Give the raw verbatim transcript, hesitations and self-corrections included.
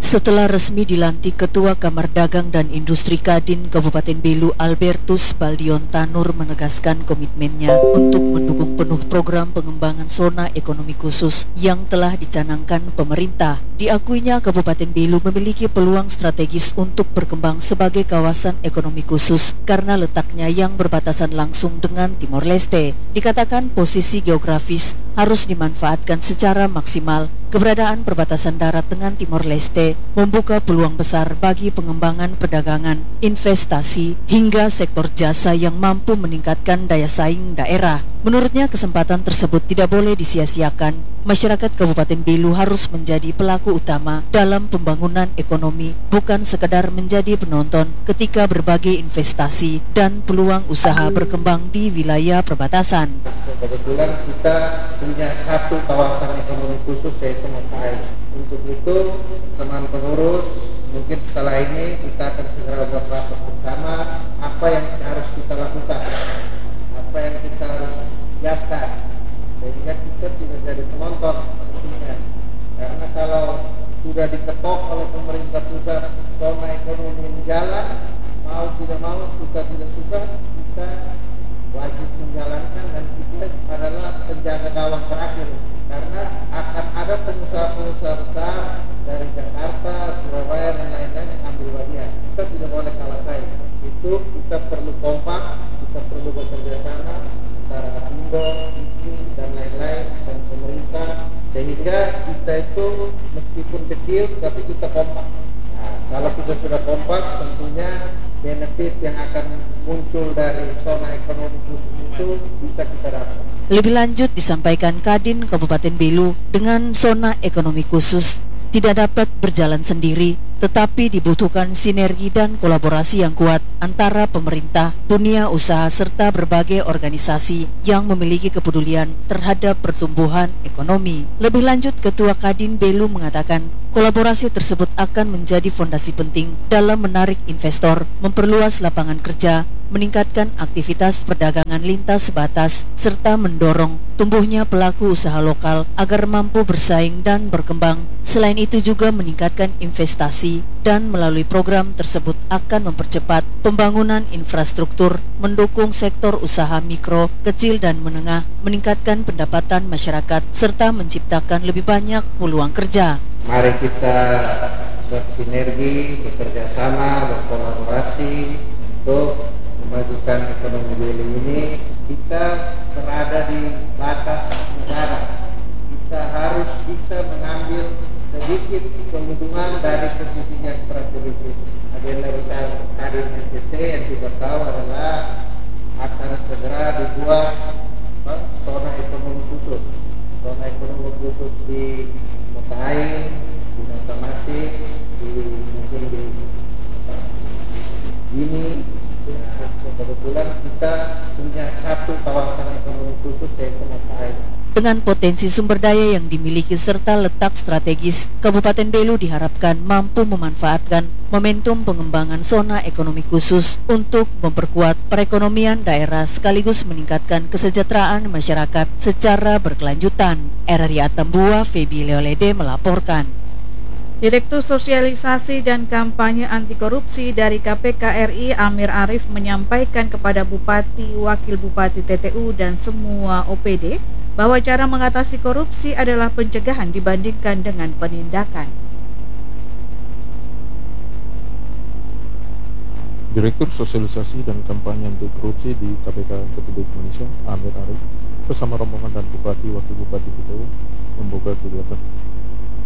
Setelah resmi dilantik Ketua Kamar Dagang dan Industri Kadin Kabupaten Belu Albertus Baldion Tanur menegaskan komitmennya untuk mendukung penuh program pengembangan zona ekonomi khusus yang telah dicanangkan pemerintah. Diakuinya Kabupaten Belu memiliki peluang strategis untuk berkembang sebagai kawasan ekonomi khusus karena letaknya yang berbatasan langsung dengan Timor Leste. Dikatakan posisi geografis harus dimanfaatkan secara maksimal. Keberadaan perbatasan darat dengan Timor Leste membuka peluang besar bagi pengembangan perdagangan, investasi, hingga sektor jasa yang mampu meningkatkan daya saing daerah. Menurutnya kesempatan tersebut tidak boleh disia-siakan. Masyarakat Kabupaten Belu harus menjadi pelaku utama dalam pembangunan ekonomi, bukan sekedar menjadi penonton ketika berbagai investasi dan peluang usaha berkembang di wilayah perbatasan. Kebetulan kita punya satu kawasan ekonomi khusus yaitu Mokai. Untuk itu teman pengurus mungkin setelah ini kita akan segera berrapat bersama apa yang harus kita lakukan, apa yang kita harus siapkan sehingga kita tidak jadi penonton nantinya. Karena kalau sudah diketok oleh pemerintah pusat zona ekonomi menjalan, mau tidak mau, suka tidak suka, kita wajib menjalankan dan kita adalah penjaga gawang terakhir. Karena akan ada pengusaha-pengusaha besar dari Jakarta, Surabaya dan lain-lain yang ambil bagian. Kita tidak boleh kalah saing. Itu kita perlu kompak, kita perlu bekerja sama antara Apindo, I P I dan lain-lain dan pemerintah sehingga kita itu meskipun kecil tapi kita kompak. Nah, kalau kita sudah kompak tentunya benefit yang akan muncul dari zona ekonomi khusus itu bisa kita dapat. Lebih lanjut disampaikan Kadin Kabupaten Belu, dengan zona ekonomi khusus tidak dapat berjalan sendiri, tetapi dibutuhkan sinergi dan kolaborasi yang kuat antara pemerintah, dunia usaha serta berbagai organisasi yang memiliki kepedulian terhadap pertumbuhan ekonomi. Lebih lanjut, Ketua Kadin Belu mengatakan kolaborasi tersebut akan menjadi fondasi penting dalam menarik investor, memperluas lapangan kerja, meningkatkan aktivitas perdagangan lintas batas, serta mendorong tumbuhnya pelaku usaha lokal agar mampu bersaing dan berkembang. Selain itu juga meningkatkan investasi dan melalui program tersebut akan mempercepat pembangunan infrastruktur, mendukung sektor usaha mikro, kecil dan menengah, meningkatkan pendapatan masyarakat, serta menciptakan lebih banyak peluang kerja. Mari kita bersinergi, bekerja sama, berkolaborasi untuk memajukan ekonomi Belu ini. Kita berada di batas negara. Kita harus bisa mengambil sedikit keuntungan dari posisi yang strategis. Agenda besar Kadin N T T yang kita tahu adalah akan segera dibuat zona ekonomi khusus. Zona ekonomi khusus di Mokai, di Motamasih, di mungkin di ini. Nah, kebetulan kita punya satu kawasan ekonomi khusus yaitu Mokai. Dengan potensi sumber daya yang dimiliki serta letak strategis, Kabupaten Belu diharapkan mampu memanfaatkan momentum pengembangan zona ekonomi khusus untuk memperkuat perekonomian daerah sekaligus meningkatkan kesejahteraan masyarakat secara berkelanjutan. R R I Atambua, Febi Leolede melaporkan. Direktur Sosialisasi dan Kampanye Anti Korupsi dari K P K R I Amir Arif menyampaikan kepada Bupati, Wakil Bupati T T U dan semua O P D bahwa cara mengatasi korupsi adalah pencegahan dibandingkan dengan penindakan. Direktur Sosialisasi dan Kampanye Anti Korupsi di K P K Republik Indonesia Amir Arif bersama rombongan dan Bupati Wakil Bupati T T U membuka kegiatan